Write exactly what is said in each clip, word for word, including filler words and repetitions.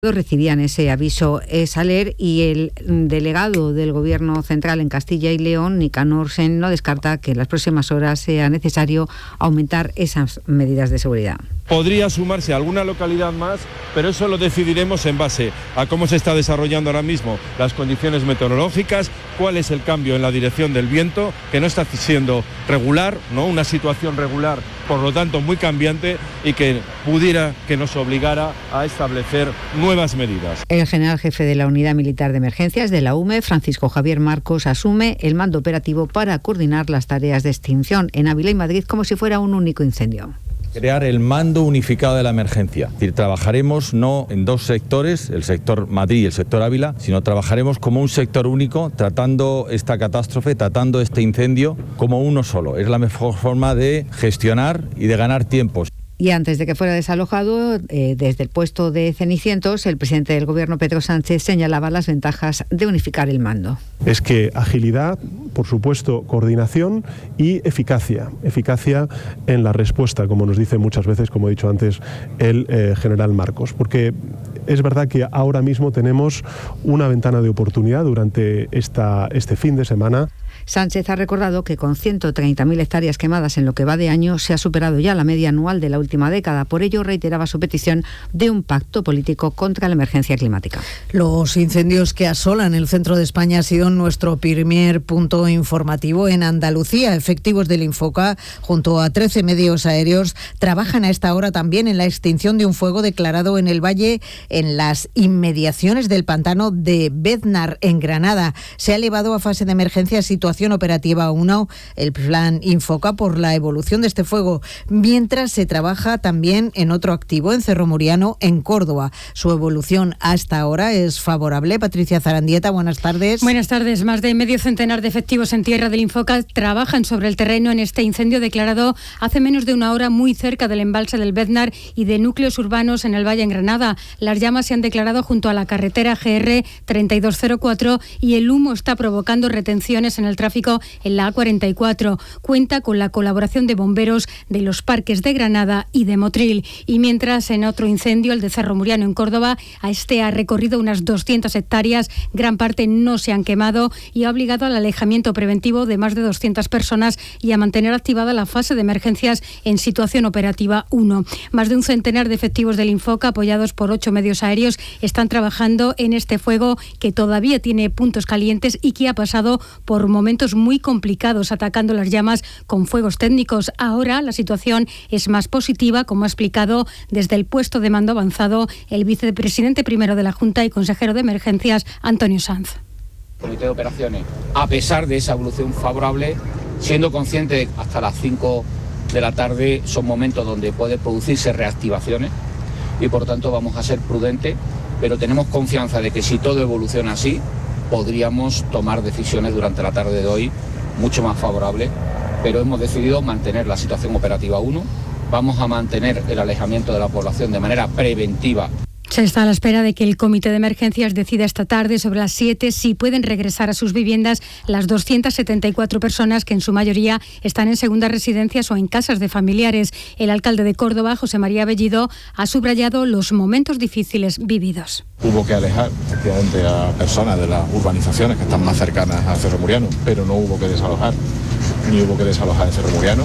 recibían ese aviso Saler, y el delegado del Gobierno central en Castilla y León, Nicanor Sen, no descarta que en las próximas horas sea necesario aumentar esas medidas de seguridad. Podría sumarse a alguna localidad más, pero eso lo decidiremos en base a cómo se está desarrollando ahora mismo las condiciones meteorológicas, cuál es el cambio en la dirección del viento, que no está siendo regular, ¿no? Una situación regular, por lo tanto muy cambiante, y que pudiera que nos obligara a establecer nuevas medidas. El general jefe de la Unidad Militar de Emergencias de la U M E, Francisco Javier Marcos, asume el mando operativo para coordinar las tareas de extinción en Ávila y Madrid como si fuera un único incendio. Crear el mando unificado de la emergencia. Es decir, trabajaremos no en dos sectores, el sector Madrid y el sector Ávila, sino trabajaremos como un sector único, tratando esta catástrofe, tratando este incendio como uno solo. Es la mejor forma de gestionar y de ganar tiempos. Y antes de que fuera desalojado, eh, desde el puesto de Cenicientos, el presidente del Gobierno, Pedro Sánchez, señalaba las ventajas de unificar el mando. Es que agilidad, por supuesto, coordinación y eficacia. Eficacia en la respuesta, como nos dice muchas veces, como he dicho antes, el eh, general Marcos. Porque es verdad que ahora mismo tenemos una ventana de oportunidad durante esta, este fin de semana. Sánchez ha recordado que con ciento treinta mil hectáreas quemadas en lo que va de año se ha superado ya la media anual de la última década. Por ello reiteraba su petición de un pacto político contra la emergencia climática. Los incendios que asolan el centro de España ha sido nuestro primer punto informativo. En Andalucía, efectivos del Infoca, junto a trece medios aéreos, trabajan a esta hora también en la extinción de un fuego declarado en el valle, en las inmediaciones del pantano de Beznar, en Granada. Se ha elevado a fase de emergencia situación operativa uno, el plan Infoca, por la evolución de este fuego, mientras se trabaja también en otro activo, en Cerro Muriano, en Córdoba. Su evolución hasta ahora es favorable. Patricia Zarandieta, buenas tardes. Buenas tardes. Más de medio centenar de efectivos en tierra del Infoca trabajan sobre el terreno en este incendio declarado hace menos de una hora muy cerca del embalse del Beznar y de núcleos urbanos en el Valle en Granada. Las llamas se han declarado junto a la carretera G R treinta y dos cero cuatro y el humo está provocando retenciones en el tráfico en la A cuarenta y cuatro. Cuenta con la colaboración de bomberos de los parques de Granada y de Motril. Y mientras, en otro incendio, el de Cerro Muriano en Córdoba, a este ha recorrido unas doscientas hectáreas, gran parte no se han quemado y ha obligado al alejamiento preventivo de más de doscientas personas y a mantener activada la fase de emergencias en situación operativa uno. Más de un centenar de efectivos del Infoca, apoyados por ocho medios aéreos, están trabajando en este fuego que todavía tiene puntos calientes y que ha pasado por momentos muy complicados, atacando las llamas con fuegos técnicos. Ahora la situación es más positiva, como ha explicado desde el puesto de mando avanzado el vicepresidente primero de la Junta y consejero de Emergencias, Antonio Sanz. Comité de operaciones, a pesar de esa evolución favorable, siendo consciente de que hasta las cinco de la tarde son momentos donde puede producirse reactivaciones y por tanto vamos a ser prudentes, pero tenemos confianza de que si todo evoluciona así, podríamos tomar decisiones durante la tarde de hoy mucho más favorables, pero hemos decidido mantener la situación operativa uno, vamos a mantener el alejamiento de la población de manera preventiva. Se está a la espera de que el Comité de Emergencias decida esta tarde sobre las siete si pueden regresar a sus viviendas las doscientas setenta y cuatro personas que en su mayoría están en segundas residencias o en casas de familiares. El alcalde de Córdoba, José María Bellido, ha subrayado los momentos difíciles vividos. Hubo que alejar efectivamente a personas de las urbanizaciones que están más cercanas a Cerro Muriano, pero no hubo que desalojar, ni hubo que desalojar en Cerro Muriano,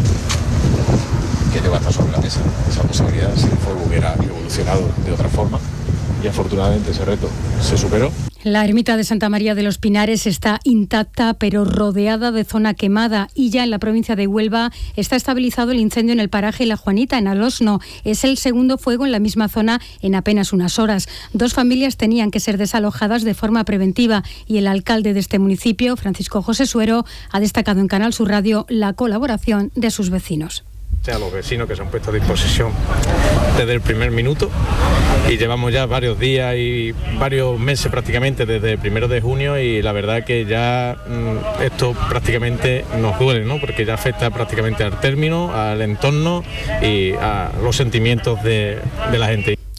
que deba estar sobre la mesa esa posibilidad si el fuego hubiera evolucionado de otra forma. Y afortunadamente ese reto se superó. La ermita de Santa María de los Pinares está intacta, pero rodeada de zona quemada. Y ya en la provincia de Huelva está estabilizado el incendio en el paraje La Juanita, en Alosno. Es el segundo fuego en la misma zona en apenas unas horas. Dos familias tenían que ser desalojadas de forma preventiva y el alcalde de este municipio, Francisco José Suero, ha destacado en Canal Sur Radio la colaboración de sus vecinos. A los vecinos que se han puesto a disposición desde el primer minuto y llevamos ya varios días y varios meses prácticamente desde el primero de junio y la verdad que ya mmm, esto prácticamente nos duele, ¿no? Porque ya afecta prácticamente al término, al entorno y a los sentimientos de, de la gente.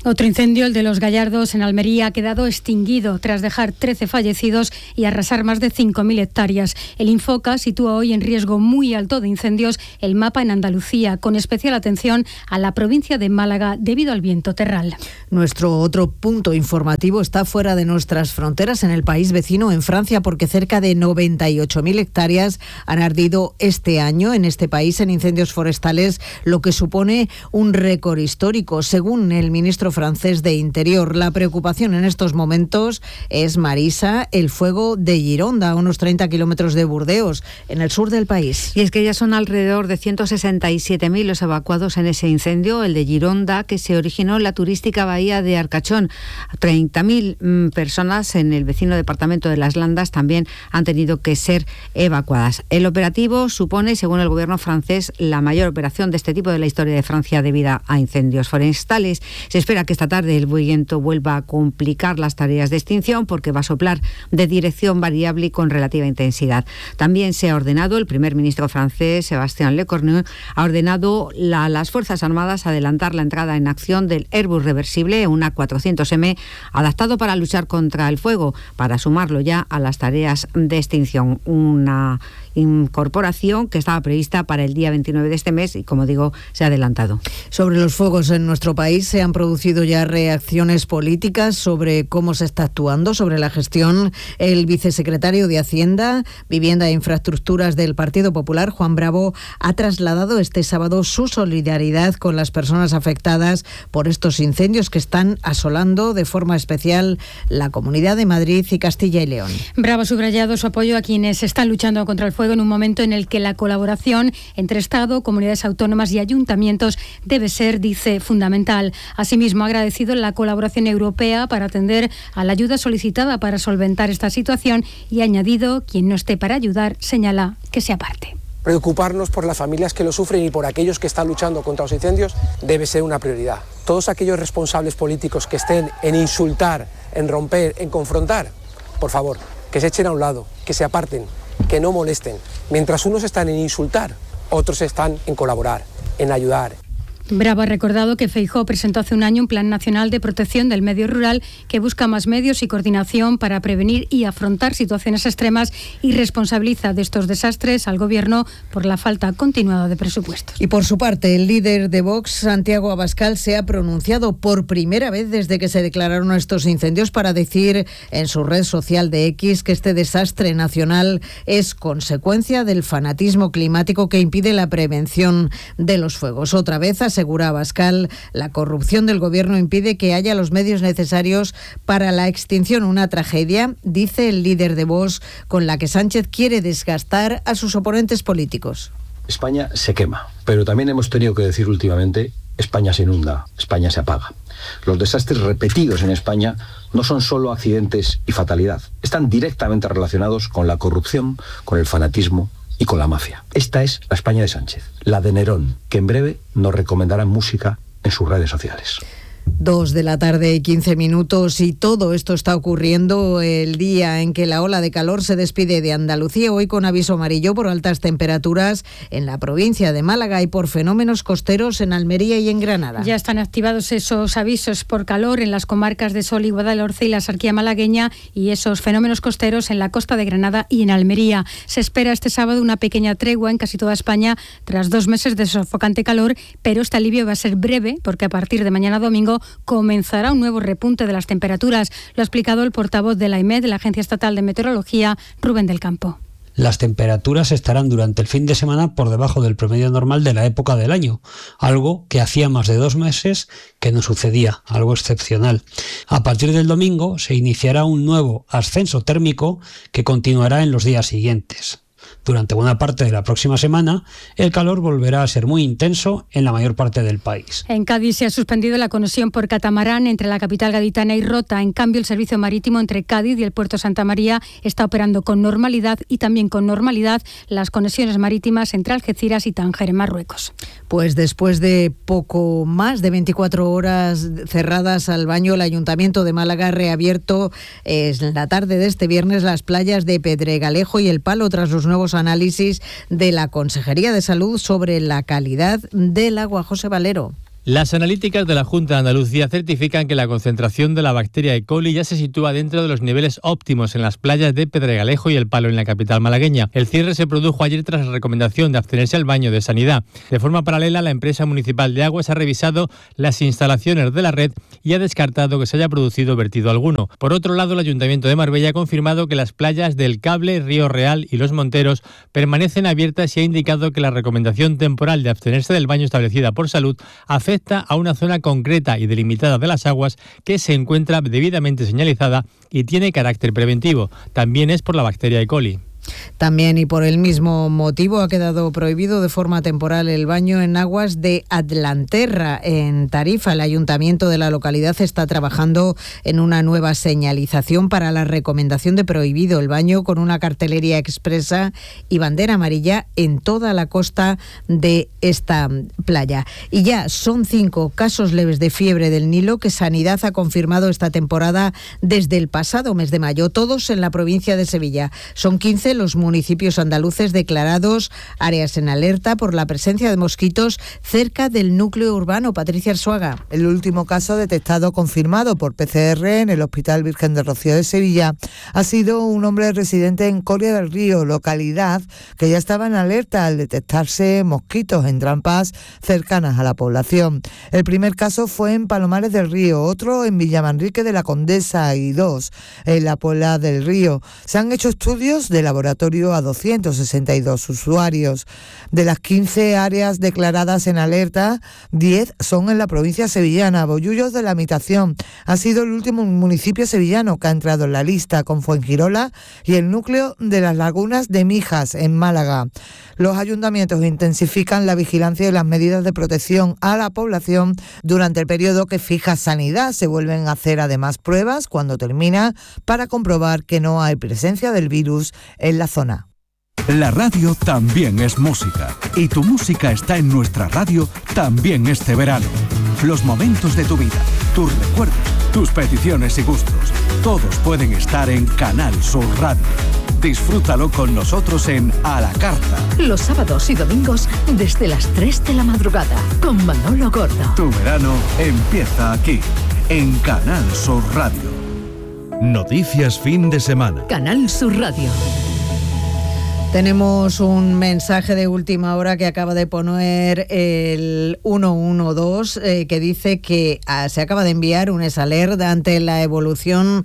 Otro incendio, el de Los Gallardos en Almería, ha quedado extinguido tras dejar trece fallecidos y arrasar más de cinco mil hectáreas. El Infoca sitúa hoy en riesgo muy alto de incendios el mapa en Andalucía, con especial atención a la provincia de Málaga debido al viento terral. Nuestro otro punto informativo está fuera de nuestras fronteras, en el país vecino, en Francia, porque cerca de noventa y ocho mil hectáreas han ardido este año en este país en incendios forestales, lo que supone un récord histórico. Según el ministro francés de Interior, la preocupación en estos momentos es, Marisa, el fuego de Gironda, a unos treinta kilómetros de Burdeos, en el sur del país. Y es que ya son alrededor de ciento sesenta y siete mil los evacuados en ese incendio, el de Gironda, que se originó en la turística bahía de Arcachón. treinta mil mmm, personas en el vecino departamento de Las Landas también han tenido que ser evacuadas. El operativo supone, según el gobierno francés, la mayor operación de este tipo de la historia de Francia debido a incendios forestales. Se espera que esta tarde el viento vuelva a complicar las tareas de extinción porque va a soplar de dirección variable y con relativa intensidad. También se ha ordenado, el primer ministro francés, Sébastien Lecornu, ha ordenado a las Fuerzas Armadas adelantar la entrada en acción del Airbus reversible, una cuatrocientos eme, adaptado para luchar contra el fuego, para sumarlo ya a las tareas de extinción. Una incorporación que estaba prevista para el día veintinueve de este mes y, como digo, se ha adelantado. Sobre los fuegos en nuestro país se han producido ya reacciones políticas sobre cómo se está actuando, sobre la gestión. El vicesecretario de Hacienda, Vivienda e Infraestructuras del Partido Popular, Juan Bravo, ha trasladado este sábado su solidaridad con las personas afectadas por estos incendios que están asolando de forma especial la Comunidad de Madrid y Castilla y León. Bravo ha subrayado su apoyo a quienes están luchando contra el fuego en un momento en el que la colaboración entre Estado, comunidades autónomas y ayuntamientos debe ser, dice, fundamental. Asimismo, ha agradecido la colaboración europea para atender a la ayuda solicitada para solventar esta situación y ha añadido, quien no esté para ayudar, señala que se aparte. Preocuparnos por las familias que lo sufren y por aquellos que están luchando contra los incendios debe ser una prioridad. Todos aquellos responsables políticos que estén en insultar, en romper, en confrontar, por favor, que se echen a un lado, que se aparten, que no molesten. Mientras unos están en insultar, otros están en colaborar, en ayudar. Bravo ha recordado que Feijóo presentó hace un año un Plan Nacional de Protección del Medio Rural que busca más medios y coordinación para prevenir y afrontar situaciones extremas y responsabiliza de estos desastres al Gobierno por la falta continuada de presupuestos. Y por su parte, el líder de Vox, Santiago Abascal, se ha pronunciado por primera vez desde que se declararon estos incendios para decir en su red social de X que este desastre nacional es consecuencia del fanatismo climático que impide la prevención de los fuegos. Otra vez, asegura Abascal, la corrupción del Gobierno impide que haya los medios necesarios para la extinción. Una tragedia, dice el líder de Vox, con la que Sánchez quiere desgastar a sus oponentes políticos. España se quema, pero también hemos tenido que decir últimamente, España se inunda, España se apaga. Los desastres repetidos en España no son solo accidentes y fatalidad, están directamente relacionados con la corrupción, con el fanatismo y con la mafia. Esta es la España de Sánchez, la de Nerón, que en breve nos recomendará música en sus redes sociales. Dos de la tarde y quince minutos y todo esto está ocurriendo el día en que la ola de calor se despide de Andalucía, hoy con aviso amarillo por altas temperaturas en la provincia de Málaga y por fenómenos costeros en Almería y en Granada. Ya están activados esos avisos por calor en las comarcas de Sol y Guadalhorce y la Sarquía malagueña y esos fenómenos costeros en la costa de Granada y en Almería. Se espera este sábado una pequeña tregua en casi toda España tras dos meses de sofocante calor, pero este alivio va a ser breve porque a partir de mañana domingo comenzará un nuevo repunte de las temperaturas. Lo ha explicado el portavoz de la I M E D, la Agencia Estatal de Meteorología, Rubén del Campo. Las temperaturas estarán durante el fin de semana por debajo del promedio normal de la época del año, algo que hacía más de dos meses que no sucedía, algo excepcional. A partir del domingo se iniciará un nuevo ascenso térmico que continuará en los días siguientes. Durante buena parte de la próxima semana, el calor volverá a ser muy intenso en la mayor parte del país. En Cádiz se ha suspendido la conexión por catamarán entre la capital gaditana y Rota. En cambio, el servicio marítimo entre Cádiz y el puerto Santa María está operando con normalidad y también con normalidad las conexiones marítimas entre Algeciras y Tánger, en Marruecos. Pues después de poco más de veinticuatro horas cerradas al baño, el Ayuntamiento de Málaga ha reabierto eh, en la tarde de este viernes las playas de Pedregalejo y El Palo tras los nuevos análisis de la Consejería de Salud sobre la calidad del agua. José Valero. Las analíticas de la Junta de Andalucía certifican que la concentración de la bacteria E. coli ya se sitúa dentro de los niveles óptimos en las playas de Pedregalejo y El Palo en la capital malagueña. El cierre se produjo ayer tras la recomendación de abstenerse al baño de Sanidad. De forma paralela, la empresa municipal de aguas ha revisado las instalaciones de la red y ha descartado que se haya producido vertido alguno. Por otro lado, el Ayuntamiento de Marbella ha confirmado que las playas del Cable, Río Real y Los Monteros permanecen abiertas y ha indicado que la recomendación temporal de abstenerse del baño establecida por Salud afecta a una zona concreta y delimitada de las aguas que se encuentra debidamente señalizada y tiene carácter preventivo. También es por la bacteria E. coli. También y por el mismo motivo ha quedado prohibido de forma temporal el baño en aguas de Atlanterra, en Tarifa. El ayuntamiento de la localidad está trabajando en una nueva señalización para la recomendación de prohibido el baño, con una cartelería expresa y bandera amarilla en toda la costa de esta playa. Y ya son cinco casos leves de fiebre del Nilo que Sanidad ha confirmado esta temporada desde el pasado mes de mayo, todos en la provincia de Sevilla. Son quince los municipios andaluces declarados áreas en alerta por la presencia de mosquitos cerca del núcleo urbano. Patricia Arzuaga. El último caso detectado confirmado por P C R en el Hospital Virgen de Rocío de Sevilla ha sido un hombre residente en Coria del Río, localidad que ya estaba en alerta al detectarse mosquitos en trampas cercanas a la población. El primer caso fue en Palomares del Río, otro en Villamanrique de la Condesa y dos en la Puebla del Río. Se han hecho estudios de laboratorio a doscientos sesenta y dos usuarios. De las quince áreas declaradas en alerta, diez son en la provincia sevillana. Bollullos de la Mitación ha sido el último municipio sevillano que ha entrado en la lista, con Fuengirola y el núcleo de las Lagunas de Mijas, en Málaga. Los ayuntamientos intensifican la vigilancia y las medidas de protección a la población durante el periodo que fija Sanidad. Se vuelven a hacer además pruebas cuando termina para comprobar que no hay presencia del virus en la zona. La radio también es música, y tu música está en nuestra radio también este verano. Los momentos de tu vida, tus recuerdos, tus peticiones y gustos, todos pueden estar en Canal Sur Radio. Disfrútalo con nosotros en A la Carta. Los sábados y domingos desde las tres de la madrugada, con Manolo Gordo. Tu verano empieza aquí, en Canal Sur Radio. Noticias fin de semana. Canal Sur Radio. Tenemos un mensaje de última hora que acaba de poner el uno uno dos eh, que dice que ah, se acaba de enviar un alert ante la evolución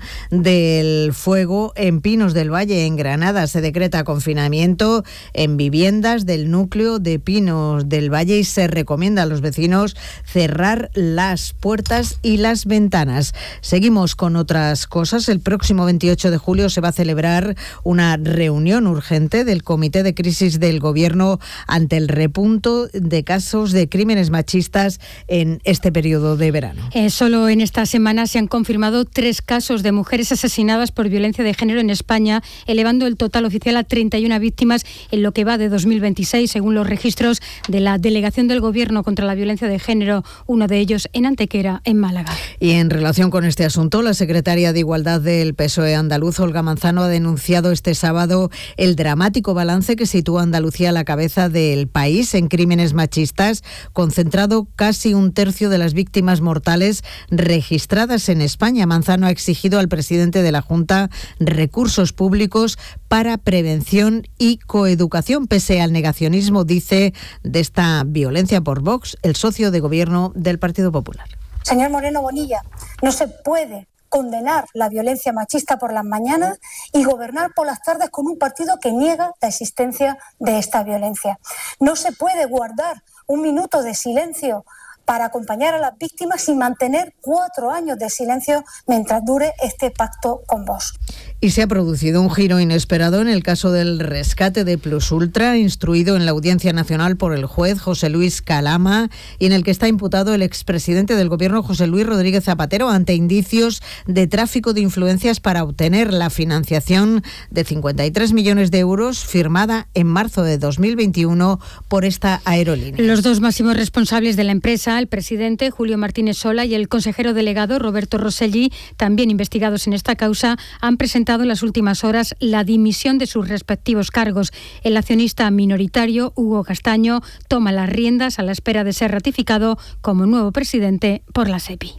del fuego en Pinos del Valle, en Granada. Se decreta confinamiento en viviendas del núcleo de Pinos del Valle y se recomienda a los vecinos cerrar las puertas y las ventanas. Seguimos con otras cosas. El próximo veintiocho de julio se va a celebrar una reunión urgente de del Comité de Crisis del Gobierno ante el repunto de casos de crímenes machistas en este periodo de verano. Eh, solo en esta semana se han confirmado tres casos de mujeres asesinadas por violencia de género en España, elevando el total oficial a treinta y una víctimas en lo que va de dos mil veintiséis, según los registros de la Delegación del Gobierno contra la Violencia de Género, uno de ellos en Antequera, en Málaga. Y en relación con este asunto, la secretaria de Igualdad del P S O E andaluz, Olga Manzano, ha denunciado este sábado el dramático balance que sitúa a Andalucía a la cabeza del país en crímenes machistas, concentrado casi un tercio de las víctimas mortales registradas en España. Manzano ha exigido al presidente de la Junta recursos públicos para prevención y coeducación, pese al negacionismo, dice, de esta violencia por Vox, el socio de gobierno del Partido Popular. Señor Moreno Bonilla, no se puede condenar la violencia machista por las mañanas y gobernar por las tardes con un partido que niega la existencia de esta violencia. No se puede guardar un minuto de silencio para acompañar a las víctimas y mantener cuatro años de silencio mientras dure este pacto con Vox. Y se ha producido un giro inesperado en el caso del rescate de Plus Ultra, instruido en la Audiencia Nacional por el juez José Luis Calama, y en el que está imputado el expresidente del Gobierno, José Luis Rodríguez Zapatero, ante indicios de tráfico de influencias para obtener la financiación de cincuenta y tres millones de euros firmada en marzo de dos mil veintiuno por esta aerolínea. Los dos máximos responsables de la empresa Mesa, el presidente Julio Martínez Sola y el consejero delegado Roberto Rosselli, también investigados en esta causa, han presentado en las últimas horas la dimisión de sus respectivos cargos. El accionista minoritario, Hugo Castaño, toma las riendas a la espera de ser ratificado como nuevo presidente por la SEPI.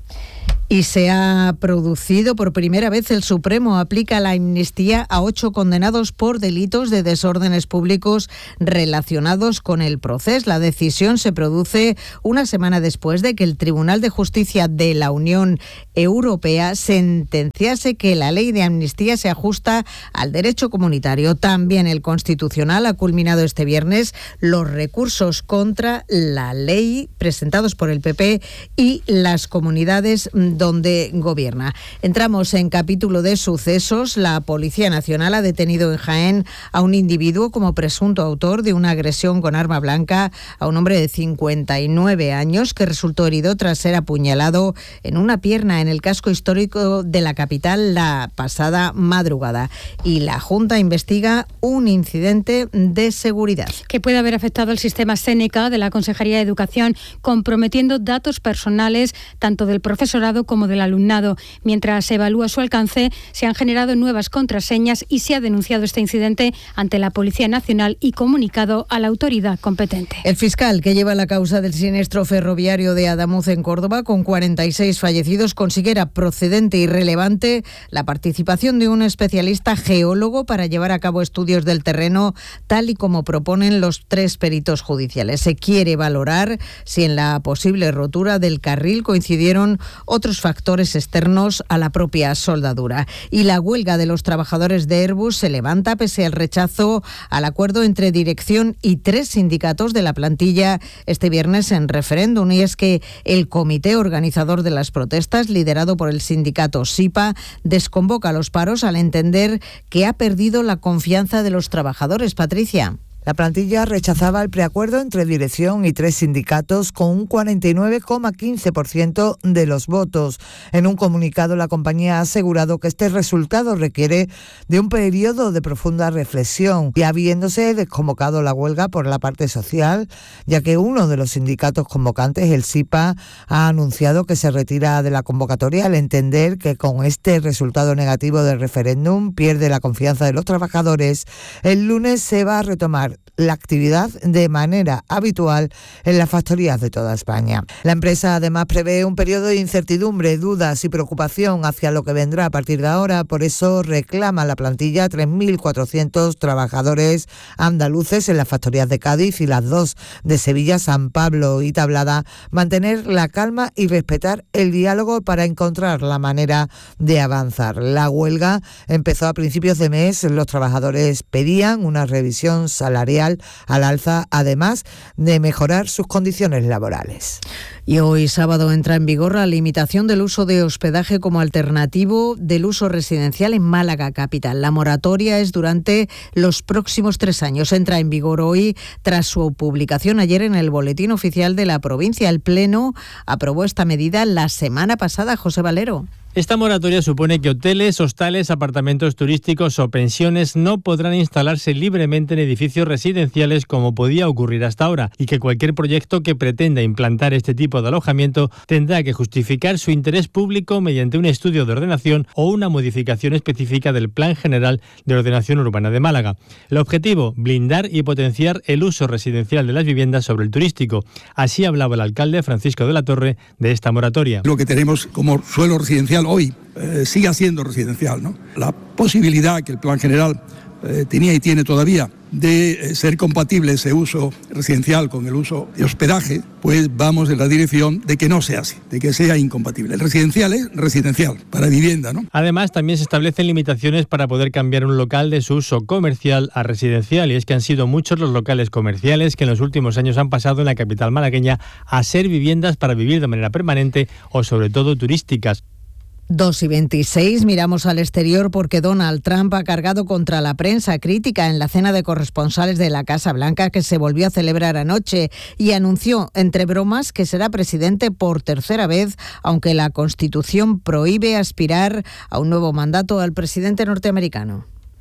Y se ha producido por primera vez. El Supremo aplica la amnistía a ocho condenados por delitos de desórdenes públicos relacionados con el proceso. La decisión se produce una semana después de que el Tribunal de Justicia de la Unión Europea sentenciase que la ley de amnistía se ajusta al derecho comunitario. También el Constitucional ha culminado este viernes los recursos contra la ley presentados por el P P y las comunidades donde gobierna. Entramos en capítulo de sucesos. La Policía Nacional ha detenido en Jaén a un individuo como presunto autor de una agresión con arma blanca a un hombre de cincuenta y nueve años que resultó herido tras ser apuñalado en una pierna en el casco histórico de la capital la pasada madrugada. Y la Junta investiga un incidente de seguridad que puede haber afectado al sistema Séneca de la Consejería de Educación, comprometiendo datos personales tanto del profesorado como del alumnado. Mientras se evalúa su alcance, se han generado nuevas contraseñas y se ha denunciado este incidente ante la Policía Nacional y comunicado a la autoridad competente. El fiscal que lleva la causa del siniestro ferroviario de Adamuz en Córdoba, con cuarenta y seis fallecidos, considera procedente y relevante la participación de un especialista geólogo para llevar a cabo estudios del terreno, tal y como proponen los tres peritos judiciales. Se quiere valorar si en la posible rotura del carril coincidieron otros factores externos a la propia soldadura. Y la huelga de los trabajadores de Airbus se levanta pese al rechazo al acuerdo entre dirección y tres sindicatos de la plantilla este viernes en referéndum. Y es que el comité organizador de las protestas, liderado por el sindicato SIPA, desconvoca los paros al entender que ha perdido la confianza de los trabajadores. Patricia. La plantilla rechazaba el preacuerdo entre dirección y tres sindicatos con un cuarenta y nueve coma quince por ciento de los votos. En un comunicado, la compañía ha asegurado que este resultado requiere de un periodo de profunda reflexión y habiéndose desconvocado la huelga por la parte social, ya que uno de los sindicatos convocantes, el SIPA, ha anunciado que se retira de la convocatoria al entender que con este resultado negativo del referéndum pierde la confianza de los trabajadores. El lunes se va a retomar la actividad de manera habitual en las factorías de toda España. La empresa además prevé un periodo de incertidumbre, dudas y preocupación hacia lo que vendrá a partir de ahora. Por eso reclama la plantilla tres mil cuatrocientos trabajadores andaluces en las factorías de Cádiz y las dos de Sevilla, San Pablo y Tablada mantener la calma y respetar el diálogo para encontrar la manera de avanzar. La huelga empezó a principios de mes. Los trabajadores pedían una revisión salarial al alza, además de mejorar sus condiciones laborales. Y hoy sábado entra en vigor la limitación del uso de hospedaje como alternativo del uso residencial en Málaga capital. La moratoria es durante los próximos tres años. Entra en vigor hoy tras su publicación ayer en el Boletín Oficial de la provincia. El Pleno aprobó esta medida la semana pasada. José Valero. Esta moratoria supone que hoteles, hostales, apartamentos turísticos o pensiones no podrán instalarse libremente en edificios residenciales como podía ocurrir hasta ahora, y que cualquier proyecto que pretenda implantar este tipo de alojamiento tendrá que justificar su interés público mediante un estudio de ordenación o una modificación específica del Plan General de Ordenación Urbana de Málaga. El objetivo, blindar y potenciar el uso residencial de las viviendas sobre el turístico. Así hablaba el alcalde Francisco de la Torre de esta moratoria. Lo que tenemos como suelo residencial hoy eh, siga siendo residencial, ¿no? La posibilidad que el Plan General eh, tenía y tiene todavía de eh, ser compatible ese uso residencial con el uso de hospedaje, pues vamos en la dirección de que no sea así, de que sea incompatible. El residencial es residencial, para vivienda, ¿no? Además, también se establecen limitaciones para poder cambiar un local de su uso comercial a residencial, y es que han sido muchos los locales comerciales que en los últimos años han pasado en la capital malagueña a ser viviendas para vivir de manera permanente o sobre todo turísticas. dos y veintiséis, miramos al exterior porque Donald Trump ha cargado contra la prensa crítica en la cena de corresponsales de la Casa Blanca que se volvió a celebrar anoche y anunció, entre bromas, que será presidente por tercera vez, aunque la Constitución prohíbe aspirar a un nuevo mandato al presidente norteamericano.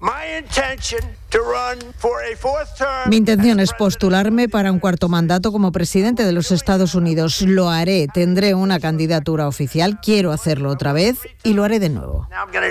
Mi intención es postularme para un cuarto mandato como presidente de los Estados Unidos. Lo haré, tendré una candidatura oficial, quiero hacerlo otra vez y lo haré de nuevo.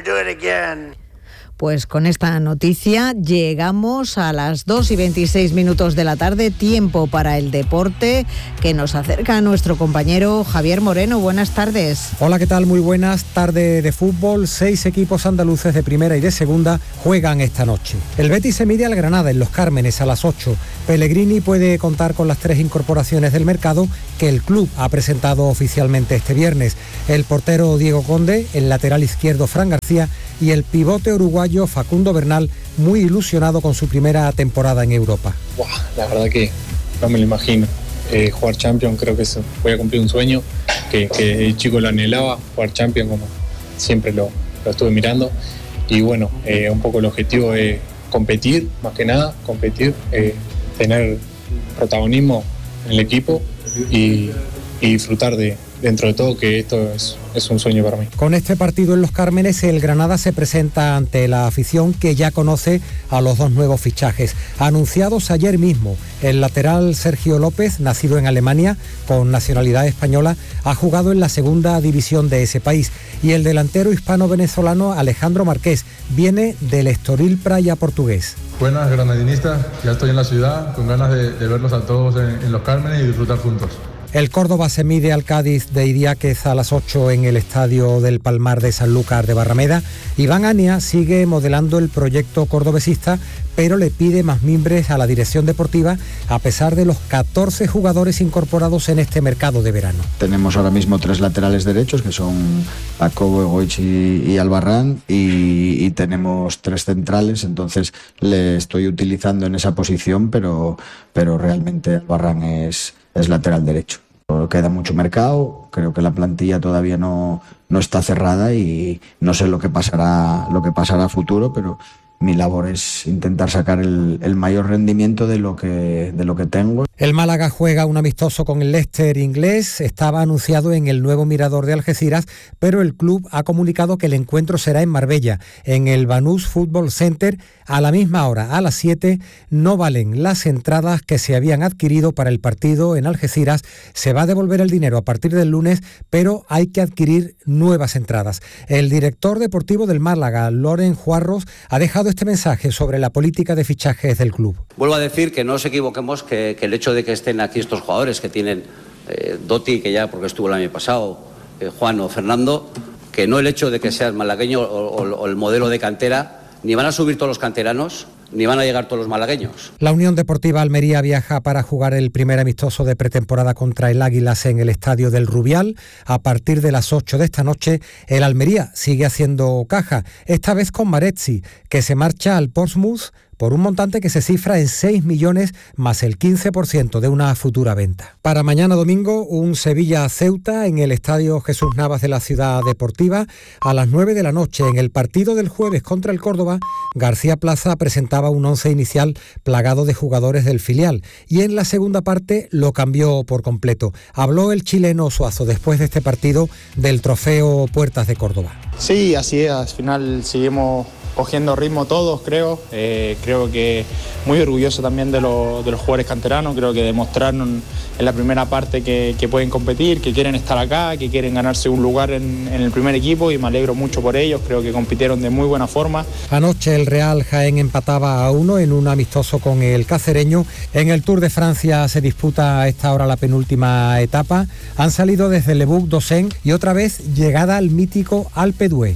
Pues con esta noticia llegamos a las dos y veintiséis minutos de la tarde, tiempo para el deporte, que nos acerca a nuestro compañero Javier Moreno. Buenas tardes. Hola, ¿qué tal? Muy buenas. Tarde de fútbol. Seis equipos andaluces de primera y de segunda juegan esta noche. El Betis se mide al Granada en Los Cármenes a las ocho. Pellegrini puede contar con las tres incorporaciones del mercado que el club ha presentado oficialmente este viernes. El portero Diego Conde, el lateral izquierdo Fran García y el pivote uruguayo Facundo Bernal, muy ilusionado con su primera temporada en Europa. Wow, la verdad que no me lo imagino. Eh, jugar Champions, creo que eso, voy a cumplir un sueño que, que el chico lo anhelaba, jugar Champions como siempre lo, lo estuve mirando. Y bueno, eh, un poco el objetivo es competir, más que nada, competir, eh, tener protagonismo en el equipo y, y disfrutar de, dentro de todo, que esto es, es un sueño para mí. Con este partido en Los Cármenes, el Granada se presenta ante la afición que ya conoce a los dos nuevos fichajes, anunciados ayer mismo. El lateral Sergio López, nacido en Alemania, con nacionalidad española, ha jugado en la segunda división de ese país. Y el delantero hispano-venezolano Alejandro Marqués viene del Estoril Praia portugués. Buenas granadinistas, ya estoy en la ciudad, con ganas de, de verlos a todos en, en Los Cármenes y disfrutar juntos. El Córdoba se mide al Cádiz de Idiáquez a las ocho en el Estadio del Palmar de Sanlúcar de Barrameda. Iván Ania sigue modelando el proyecto cordobesista, pero le pide más mimbres a la dirección deportiva a pesar de los catorce jugadores incorporados en este mercado de verano. Tenemos ahora mismo tres laterales derechos, que son Jacobo, Egoich y, y Albarrán, y, y tenemos tres centrales, entonces le estoy utilizando en esa posición, pero, pero realmente Albarrán es... es lateral derecho. Queda mucho mercado, creo que la plantilla todavía no, no está cerrada y no sé lo que pasará, lo que pasará a futuro, pero mi labor es intentar sacar el, el mayor rendimiento de lo que, de lo que tengo. El Málaga juega un amistoso con el Leicester inglés, estaba anunciado en el nuevo Mirador de Algeciras, pero el club ha comunicado que el encuentro será en Marbella, en el Banús Football Center, a la misma hora, a las siete. No valen las entradas que se habían adquirido para el partido en Algeciras, se va a devolver el dinero a partir del lunes, pero hay que adquirir nuevas entradas. El director deportivo del Málaga, Loren Juarros, ha dejado este mensaje sobre la política de fichajes del club. Vuelvo a decir que no nos equivoquemos, que, que el hecho de que estén aquí estos jugadores que tienen eh, Dotti, que ya porque estuvo el año pasado, eh, Juan o Fernando, que no el hecho de que seas malagueño o, o, o el modelo de cantera, ni van a subir todos los canteranos, ni van a llegar todos los malagueños. La Unión Deportiva Almería viaja para jugar el primer amistoso de pretemporada contra el Águilas en el Estadio del Rubial. A partir de las ocho de esta noche, el Almería sigue haciendo caja, esta vez con Marezzi, que se marcha al Portsmouth por un montante que se cifra en seis millones más el quince por ciento de una futura venta. Para mañana domingo, un Sevilla-Ceuta en el Estadio Jesús Navas de la Ciudad Deportiva. A las nueve de la noche, en el partido del jueves contra el Córdoba, García Plaza presentaba un once inicial plagado de jugadores del filial y en la segunda parte lo cambió por completo. Habló el chileno Suazo después de este partido del trofeo Puertas de Córdoba. Sí, así es, al final seguimos cogiendo ritmo todos, creo. Eh, creo que muy orgulloso también de, lo, de los jugadores canteranos. Creo que demostraron en la primera parte que, que pueden competir, que quieren estar acá, que quieren ganarse un lugar en, en el primer equipo y me alegro mucho por ellos. Creo que compitieron de muy buena forma. Anoche el Real Jaén empataba a uno en un amistoso con el Cacereño. En el Tour de Francia se disputa a esta hora la penúltima etapa. Han salido desde Le Bouc-d'Ossen y otra vez llegada al mítico Alpe d'Huez.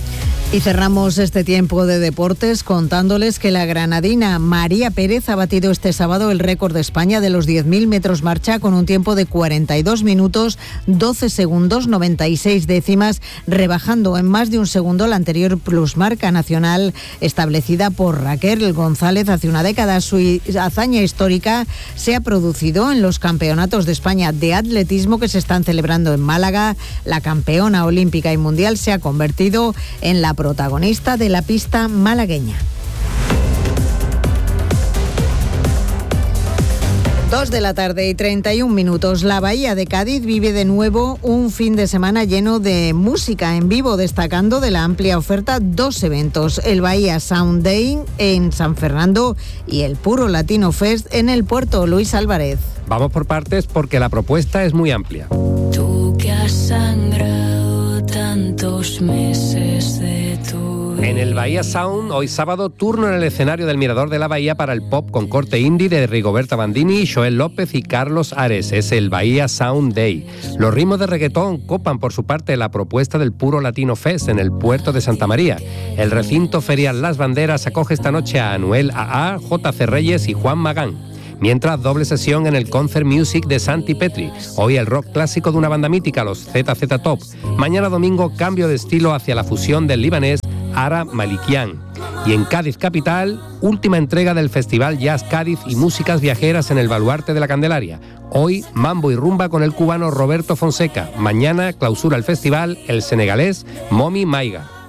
Y cerramos este tiempo de deportes contándoles que la granadina María Pérez ha batido este sábado el récord de España de los diez mil metros marcha con un tiempo de cuarenta y dos minutos, doce segundos, noventa y seis décimas, rebajando en más de un segundo la anterior plusmarca nacional establecida por Raquel González hace una década. Su hazaña histórica se ha producido en los campeonatos de España de atletismo que se están celebrando en Málaga. La campeona olímpica y mundial se ha convertido en la protagonista de la pista malagueña. Dos de la tarde y treinta y un minutos. La Bahía de Cádiz vive de nuevo un fin de semana lleno de música en vivo, destacando de la amplia oferta dos eventos: el Bahía Sound Day en San Fernando y el Puro Latino Fest en el Puerto. Luis Álvarez. Vamos por partes porque la propuesta es muy amplia. Tú que has sangrado tantos meses de tu... En el Bahía Sound, hoy sábado, turno en el escenario del Mirador de la Bahía para el pop con corte indie de Rigoberta Bandini, Joel López y Carlos Ares. Es el Bahía Sound Day. Los ritmos de reggaetón copan por su parte la propuesta del Puro Latino Fest en el Puerto de Santa María. El recinto ferial Las Banderas acoge esta noche a Anuel A A, J C Reyes y Juan Magán. Mientras, doble sesión en el Concert Music de Santi Petri. Hoy el rock clásico de una banda mítica, los Z Z Top. Mañana domingo, cambio de estilo hacia la fusión del libanés Ara Malikian. Y en Cádiz capital, última entrega del Festival Jazz Cádiz y músicas viajeras en el Baluarte de la Candelaria. Hoy, mambo y rumba con el cubano Roberto Fonseca. Mañana, clausura el festival el senegalés Momi Maiga.